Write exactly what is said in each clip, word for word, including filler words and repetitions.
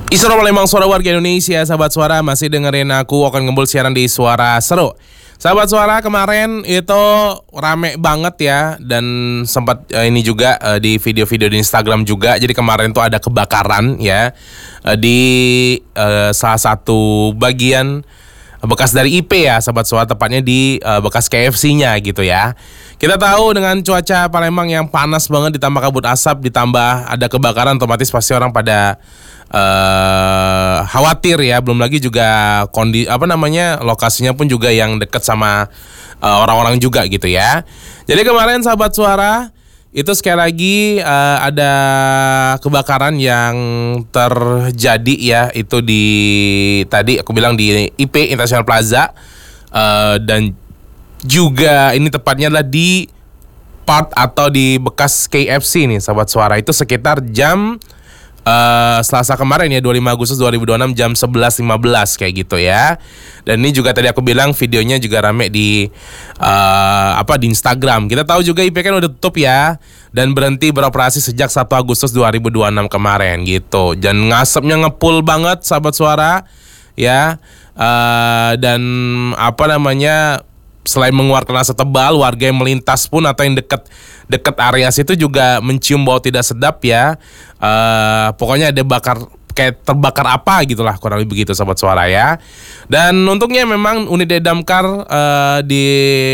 Isra Palembang, suara warga Indonesia. Sahabat Suara, masih dengerin aku akan ngembul siaran di Suara Seru. Sahabat Suara, kemarin itu rame banget ya. Dan sempat uh, ini juga uh, di video-video di Instagram juga. Jadi kemarin tuh ada kebakaran ya uh, di uh, salah satu bagian bekas dari I P ya, sahabat Suara, tepatnya di uh, bekas K F C-nya gitu ya. Kita tahu dengan cuaca Palembang yang panas banget, ditambah kabut asap, ditambah ada kebakaran, otomatis pasti orang pada uh, khawatir ya. Belum lagi juga kondi apa namanya lokasinya pun juga yang dekat sama uh, orang-orang juga gitu ya. Jadi kemarin sahabat Suara, itu sekali lagi uh, ada kebakaran yang terjadi ya, itu di tadi aku bilang di I P International Plaza, uh, dan juga ini tepatnya adalah di part atau di bekas K F C nih sahabat Suara. Itu sekitar jam uh, Selasa kemarin ya, dua puluh lima Agustus dua ribu dua puluh enam, jam sebelas lima belas kayak gitu ya. Dan ini juga tadi aku bilang videonya juga rame di uh, apa di Instagram. Kita tahu juga I P kan udah tutup ya, dan berhenti beroperasi sejak satu Agustus dua ribu dua puluh enam kemarin gitu. Dan ngasapnya ngepul banget sahabat Suara ya. Uh, dan apa namanya, selain mengeluarkan asap tebal, warga yang melintas pun atau yang dekat dekat area situ juga mencium bau tidak sedap ya. Uh, pokoknya ada bakar, kayak terbakar apa gitulah, kurang lebih begitu sahabat Suara ya. Dan untungnya memang unit damkar uh, di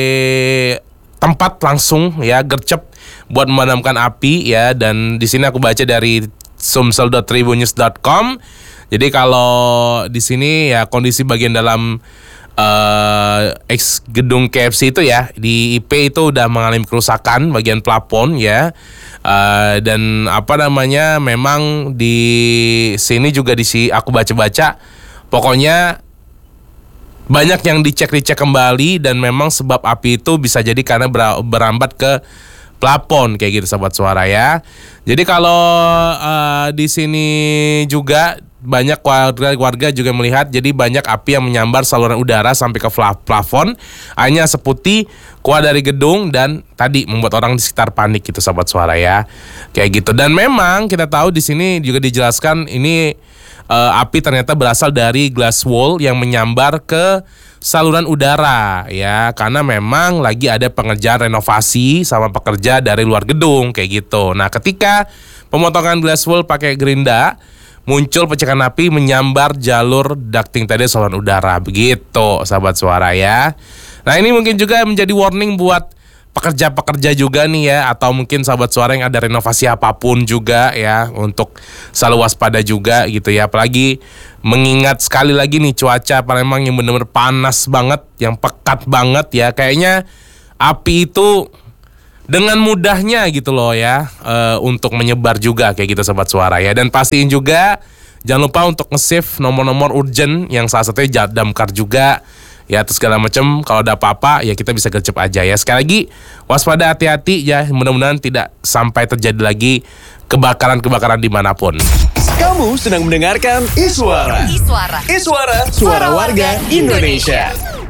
tempat langsung ya gercep buat memadamkan api ya. Dan di sini aku baca dari sumsel dot tribunnews dot com. Jadi kalau di sini ya kondisi bagian dalam Uh, ex gedung K F C itu ya di I P itu udah mengalami kerusakan bagian plafon ya, uh, dan apa namanya memang di sini juga di si aku baca-baca pokoknya banyak yang dicek-dicek kembali, dan memang sebab api itu bisa jadi karena ber- berambat ke plafon kayak gitu sahabat Suara ya. Jadi kalau uh, di sini juga banyak warga-warga juga melihat, jadi banyak api yang menyambar saluran udara sampai ke plafon, hanya seputih keluar dari gedung, dan tadi membuat orang di sekitar panik gitu sahabat Suara ya, kayak gitu. Dan memang kita tahu di sini juga dijelaskan ini uh, api ternyata berasal dari glass wall yang menyambar ke saluran udara ya, karena memang lagi ada pengerjaan renovasi sama pekerja dari luar gedung kayak gitu. Nah, ketika pemotongan glass wall pakai gerinda, muncul percikan api menyambar jalur ducting tadi saluran udara begitu sahabat Suara ya. Nah, ini mungkin juga menjadi warning buat pekerja-pekerja juga nih ya, atau mungkin sahabat Suara yang ada renovasi apapun juga ya, untuk selalu waspada juga gitu ya. Apalagi mengingat sekali lagi nih cuaca Palembang yang benar-benar panas banget, yang pekat banget ya. Kayaknya api itu dengan mudahnya gitu loh ya, e, untuk menyebar juga kayak gitu sahabat Suara ya. Dan pastiin juga jangan lupa untuk nge-save nomor-nomor urgent yang salah satunya damkar juga ya, terus segala macam. Kalau ada apa-apa ya kita bisa gercep aja ya. Sekali lagi waspada, hati-hati ya, mudah-mudahan tidak sampai terjadi lagi kebakaran-kebakaran dimanapun. Kamu sedang mendengarkan Iswara. Iswara. Iswara, suara warga Indonesia.